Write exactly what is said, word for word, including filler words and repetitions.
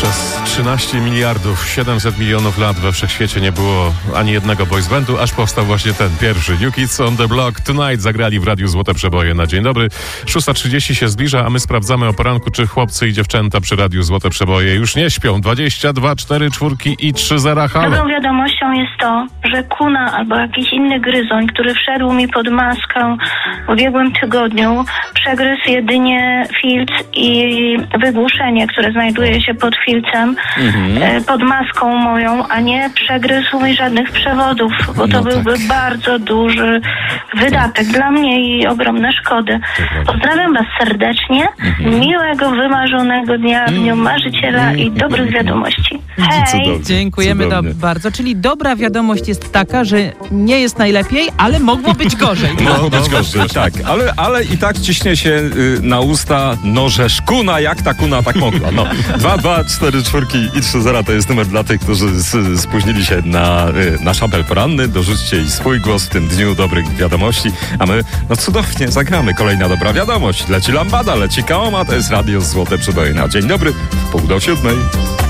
Przez trzynaście miliardów siedemset milionów lat we wszechświecie nie było ani jednego boys bandu, aż powstał właśnie ten pierwszy. New Kids on the Block Tonight zagrali w Radiu Złote Przeboje na dzień dobry. szósta trzydzieści się zbliża, a my sprawdzamy o poranku, czy chłopcy i dziewczęta przy Radiu Złote Przeboje już nie śpią. dwadzieścia dwa, cztery, czwórki i trzy zera. Halo. Dobrą wiadomością jest to, że kuna albo jakiś inny gryzoń, który wszedł mi pod maskę w ubiegłym tygodniu, przegryzł jedynie filc i wygłuszenie, które znajduje się pod filcem, mhm. pod maską moją, a nie przegryzł mi żadnych przewodów, bo to no byłby tak. bardzo duży wydatek dla mnie i ogromne szkody. Pozdrawiam Was serdecznie, mhm. miłego, wymarzonego dnia w Dniu Marzyciela mhm. i dobrych wiadomości. Hej! Cudownie, Dziękujemy cudownie. do, bardzo. Czyli dobra wiadomość jest taka, że nie jest najlepiej, ale mogło być gorzej. Mogło być gorzej, tak. Ale, ale i tak ciśnie się y, na usta, no że szkuna, jak ta kuna tak mogła. No. dwa, dwa, cztery, czwórki i trzy zera to jest numer dla tych, którzy s, spóźnili się na, y, na szabel poranny. Dorzućcie i swój głos w tym dniu dobrych wiadomości. A my, no cudownie, zagramy. Kolejna dobra wiadomość. Leci lambada, leci kaoma, to jest Radio Złote Przeboje na dzień dobry, w pół do siódmej.